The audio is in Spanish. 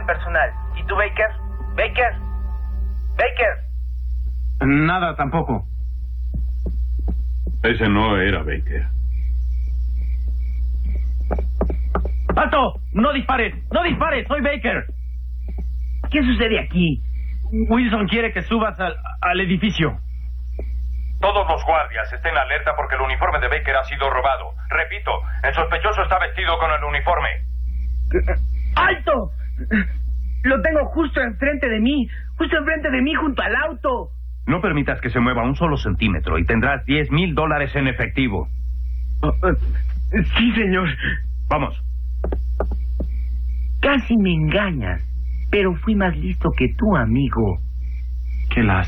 personal. ¿Y tú, Baker? ¿Baker? ¿Baker? Nada tampoco. Ese no era Baker. ¡Alto! ¡No dispares! ¡No dispares! ¡Soy Baker! ¿Qué sucede aquí? Wilson quiere que subas al edificio. Todos los guardias estén alerta porque el uniforme de Baker ha sido robado. Repito, el sospechoso está vestido con el uniforme. ¡Alto! Lo tengo justo enfrente de mí junto al auto. No permitas que se mueva un solo centímetro y tendrás $10,000 en efectivo. Sí, señor. Vamos. Casi me engañas, pero fui más listo que tú, amigo. Qué lástima.